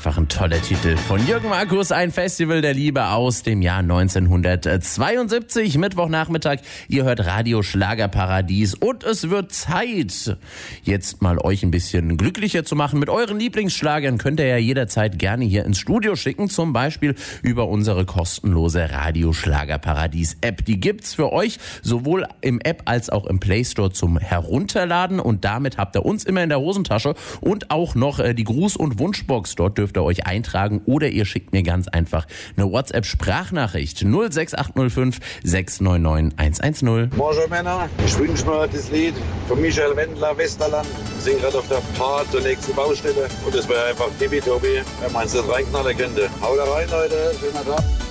einfach ein toller Titel von Jürgen Markus, ein Festival der Liebe aus dem Jahr 1972, Mittwochnachmittag. Ihr hört Radio Schlagerparadies und es wird Zeit, jetzt mal euch ein bisschen glücklicher zu machen. Mit euren Lieblingsschlagern könnt ihr ja jederzeit gerne hier ins Studio schicken, zum Beispiel über unsere kostenlose Radio Schlagerparadies App. Die gibt's für euch sowohl im App als auch im Play Store zum Herunterladen und damit habt ihr uns immer in der Hosentasche und auch noch die Gruß- und Wunschbox. Dort dürft ihr euch eintragen oder ihr schickt mir ganz einfach eine WhatsApp-Sprachnachricht 06805 699 110. Bonjour Männer, ich wünsche mir das Lied von Michael Wendler, Westerland. Wir sind gerade auf der Fahrt zur nächsten Baustelle und es wäre einfach tippitoppi, wenn man es nicht reinknallen könnte. Haut rein, Leute, schöner Tag.